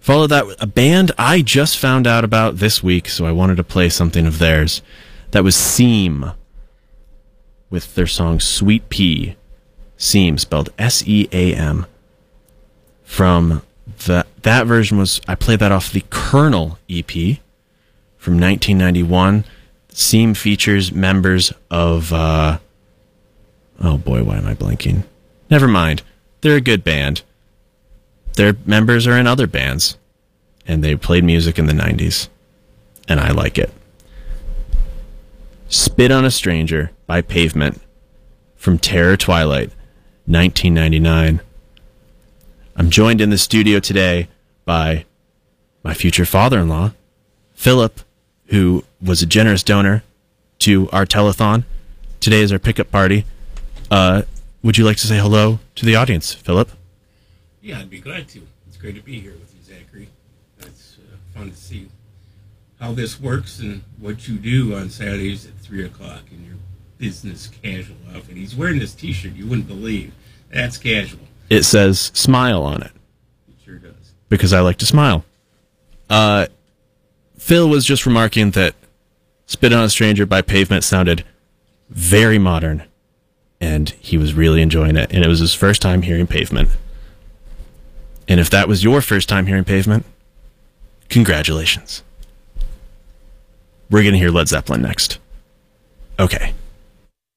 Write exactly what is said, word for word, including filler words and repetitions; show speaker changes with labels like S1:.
S1: Follow that with a band I just found out about this week, so I wanted to play something of theirs. That was Seam, with their song Sweet Pea. Seam, spelled S E A M. From the, that version was, I played that off the Colonel E P from nineteen ninety-one. Seam features members of, uh, oh boy, why am I blanking? Never mind. They're a good band. Their members are in other bands, and they played music in the nineties, and I like it. Spit on a Stranger by Pavement from Terror Twilight, nineteen ninety-nine. I'm joined in the studio today by my future father-in-law, Philip, who was a generous donor to our telethon. Today is our pickup party. Uh, would you like to say hello to the audience, Philip?
S2: Yeah, I'd be glad to. It's great to be here with you, Zachary. It's uh, fun to see how this works and what you do on Saturdays at three o'clock in your business casual outfit. He's wearing this T-shirt you wouldn't believe. That's casual.
S1: It says smile on it.
S2: It sure does.
S1: Because I like to smile. Uh, Phil was just remarking that Spit on a Stranger by Pavement sounded very modern, and he was really enjoying it, and it was his first time hearing Pavement. And if that was your first time hearing Pavement, congratulations. We're going to hear Led Zeppelin next. Okay.